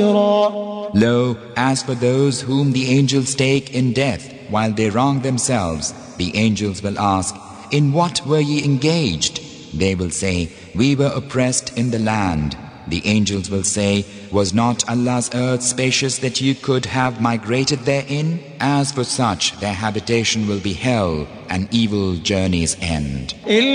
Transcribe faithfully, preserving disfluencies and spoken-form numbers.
Lo, as for those whom the angels take in death while they wrong themselves, the angels will ask, in what were ye engaged? They will say, we were oppressed in the land. The angels will say, was not Allah's earth spacious that you could have migrated therein? As for such, their habitation will be hell, and evil journeys end.